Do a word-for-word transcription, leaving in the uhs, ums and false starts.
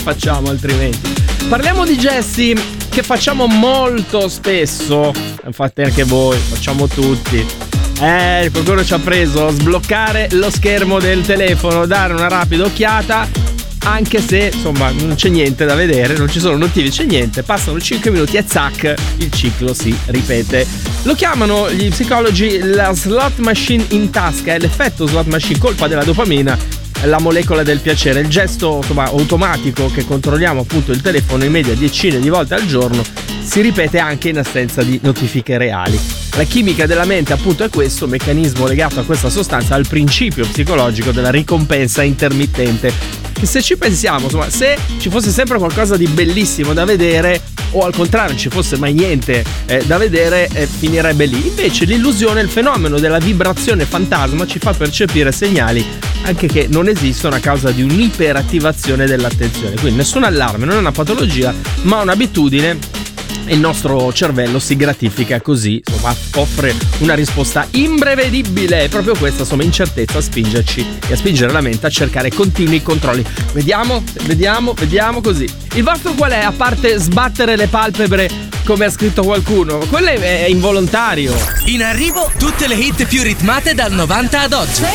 facciamo altrimenti? Parliamo di gesti che facciamo molto spesso, infatti anche voi, facciamo tutti. Eh, qualcuno ci ha preso, sbloccare lo schermo del telefono, dare una rapida occhiata, anche se insomma non c'è niente da vedere, non ci sono notifiche, c'è niente, passano cinque minuti e zac, il ciclo si ripete. Lo chiamano gli psicologi la slot machine in tasca, è l'effetto slot machine, colpa della dopamina, la molecola del piacere, il gesto insomma, automatico che controlliamo appunto il telefono in media decine di volte al giorno si ripete anche in assenza di notifiche reali. La chimica della mente appunto è questo meccanismo legato a questa sostanza, al principio psicologico della ricompensa intermittente, che se ci pensiamo, insomma, se ci fosse sempre qualcosa di bellissimo da vedere o al contrario non ci fosse mai niente eh, da vedere, eh, finirebbe lì. Invece l'illusione, il fenomeno della vibrazione fantasma ci fa percepire segnali anche che non esistono a causa di un'iperattivazione dell'attenzione. Quindi nessun allarme, non è una patologia ma un'abitudine. Il nostro cervello si gratifica così, insomma, offre una risposta imprevedibile. Proprio questa, insomma, incertezza a spingerci e a spingere la mente a cercare continui controlli. Vediamo, vediamo, vediamo così. Il vostro qual è? A parte sbattere le palpebre, come ha scritto qualcuno, quello è involontario. In arrivo tutte le hit più ritmate dal novanta ad oggi.